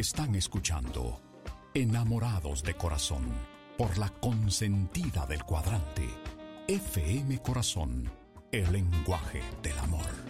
Están escuchando Enamorados de Corazón por la consentida del cuadrante. FM Corazón, el lenguaje del amor.